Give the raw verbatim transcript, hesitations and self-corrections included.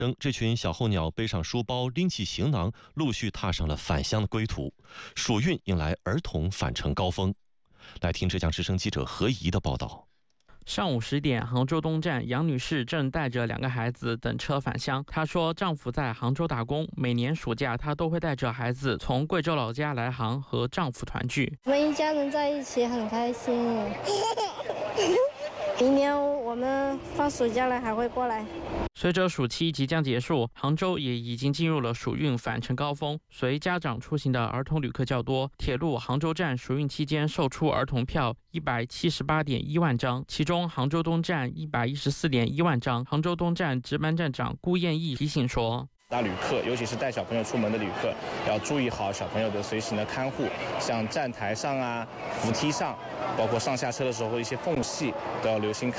等这群小候鸟背上书包，拎起行囊，陆续踏上了返乡的归途。暑运迎来儿童返程高峰。来听浙江之声记者何怡的报道。 上午十点，杭州东站，杨女士正带着两个孩子等车返乡。她说，丈夫在杭州打工，每年暑假她都会带着孩子从贵州老家来杭和丈夫团聚。 我们一家人在一起很开心。明年我们放暑假了还会过来。 随着暑期即将结束，杭州也已经进入了暑运返程高峰。随家长出行的儿童旅客较多，铁路杭州站暑运期间售出儿童票一百七十八点一万张，其中杭州东站一百一十四点一万张。杭州东站值班站长顾彦义提醒说， 大旅客，尤其是带小朋友出门的旅客，要注意好小朋友的随行的看护，像站台上啊、扶梯上，包括上下车的时候一些缝隙，都要留心看。